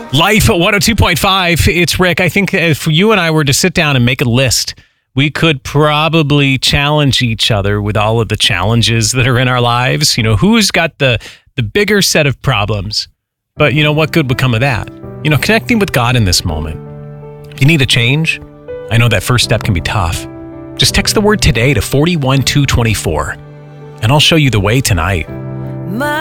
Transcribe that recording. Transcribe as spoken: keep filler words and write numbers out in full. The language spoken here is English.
Life at one oh two point five. It's Rick. I think if you and I were to sit down and make a list, we could probably challenge each other with all of the challenges that are in our lives. You know, who's got the, the bigger set of problems? But, you know, what good would come of that? You know, connecting with God in this moment. If you need a change, I know that first step can be tough. Just text the word today to four one two two four, and I'll show you the way tonight.